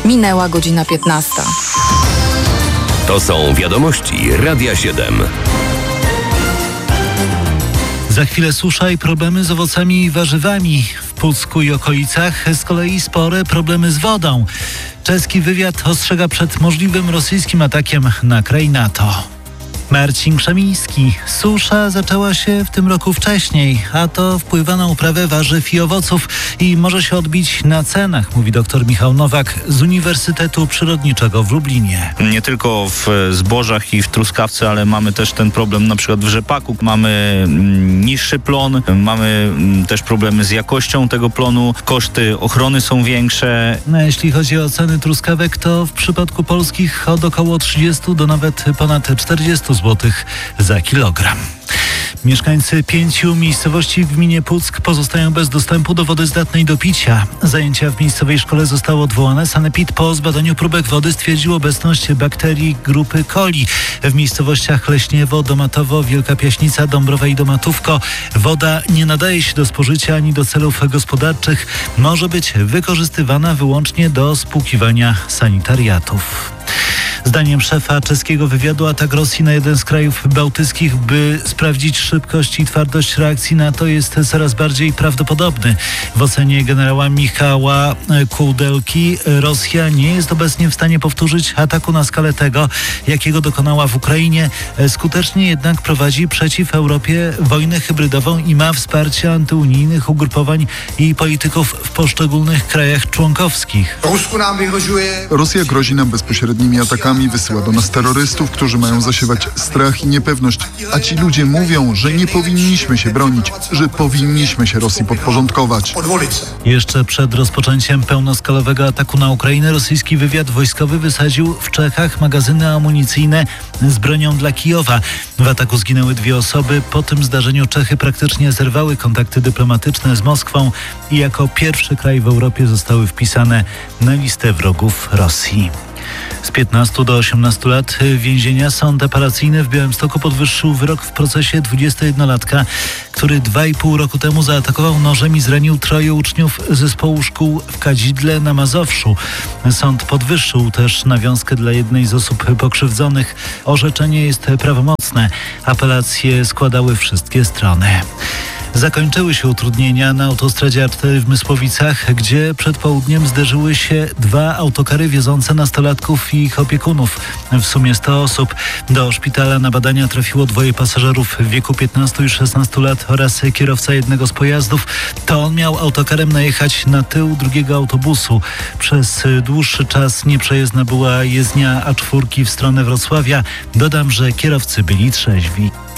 Minęła godzina 15. To są wiadomości Radia 7. Za chwilę susza i problemy z owocami i warzywami. W Pucku i okolicach z kolei spore problemy z wodą. Czeski wywiad ostrzega przed możliwym rosyjskim atakiem na kraj NATO. Marcin Krzemiński. Susza zaczęła się w tym roku wcześniej, a to wpływa na uprawę warzyw i owoców i może się odbić na cenach, mówi dr Michał Nowak z Uniwersytetu Przyrodniczego w Lublinie. Nie tylko w zbożach i w truskawce, ale mamy też ten problem na przykład w rzepaku. Mamy niższy plon, mamy też problemy z jakością tego plonu, koszty ochrony są większe. No, jeśli chodzi o ceny truskawek, to w przypadku polskich od około 30 do nawet ponad 40 zł za kilogram. Mieszkańcy 5 miejscowości w gminie Puck pozostają bez dostępu do wody zdatnej do picia. Zajęcia w miejscowej szkole zostały odwołane. Sanepid po zbadaniu próbek wody stwierdził obecność bakterii grupy coli. W miejscowościach Leśniewo, Domatowo, Wielka Piaśnica, Dąbrowa i Domatówko woda nie nadaje się do spożycia ani do celów gospodarczych. Może być wykorzystywana wyłącznie do spłukiwania sanitariatów. Zdaniem szefa czeskiego wywiadu atak Rosji na jeden z krajów bałtyckich, by sprawdzić szybkość i twardość reakcji NATO, jest coraz bardziej prawdopodobny. W ocenie generała Michała Kudelki Rosja nie jest obecnie w stanie powtórzyć ataku na skalę tego, jakiego dokonała w Ukrainie. Skutecznie jednak prowadzi przeciw Europie wojnę hybrydową i ma wsparcie antyunijnych ugrupowań i polityków w poszczególnych krajach członkowskich. Rosja grozi nam bezpośrednimi atakami, wysyła do nas terrorystów, którzy mają zasiewać strach i niepewność, a ci ludzie mówią, że nie powinniśmy się bronić, że powinniśmy się Rosji podporządkować. Jeszcze przed rozpoczęciem pełnoskalowego ataku na Ukrainę rosyjski wywiad wojskowy wysadził w Czechach magazyny amunicyjne z bronią dla Kijowa. W ataku zginęły 2 osoby. Po tym zdarzeniu Czechy praktycznie zerwały kontakty dyplomatyczne z Moskwą i jako pierwszy kraj w Europie zostały wpisane na listę wrogów Rosji. Z 15 do 18 lat więzienia sąd apelacyjny w Białymstoku podwyższył wyrok w procesie 21-latka, który 2,5 roku temu zaatakował nożem i zranił 3 uczniów zespołu szkół w Kadzidle na Mazowszu. Sąd podwyższył też nawiązkę dla jednej z osób pokrzywdzonych. Orzeczenie jest prawomocne. Apelacje składały wszystkie strony. Zakończyły się utrudnienia na autostradzie A4 w Mysłowicach, gdzie przed południem zderzyły się 2 autokary wiozące nastolatków i ich opiekunów. W sumie 100 osób. Do szpitala na badania trafiło 2 pasażerów w wieku 15 i 16 lat oraz kierowca jednego z pojazdów. To on miał autokarem najechać na tył drugiego autobusu. Przez dłuższy czas nieprzejezdna była jezdnia A4 w stronę Wrocławia. Dodam, że kierowcy byli trzeźwi.